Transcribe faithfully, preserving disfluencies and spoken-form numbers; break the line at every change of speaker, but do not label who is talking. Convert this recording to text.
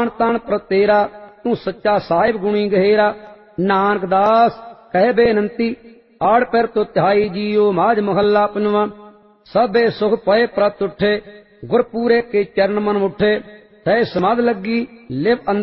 ਆਣ ਤਾਣ ਪਰ ਤੇਰਾ, ਤੂੰ ਸੱਚਾ ਸਾਹਿਬ ਗੁਣੀ ਗਹਿਰਾ। ਨਾਨਕ ਦਾਸ ਕਹਿ ਬੇਨੰਤੀ, ਆੜ ਪੈਰ ਤੋ ਤਿਹਾਈ ਜੀਓ ਮਾਝ ਮਹੱਲਾ ਪੰਜਵਾਂ। ਸਭੇ ਸੁਖ ਪਏ ਪ੍ਰਤ ਉਠੇ, ਗੁਰਪੂਰੇ ਕੇ ਚਰਨ ਮਨ ਮੁਠੇ। ਤੈ ਸਮਾਧ ਲੱਗੀ ਲਿਵ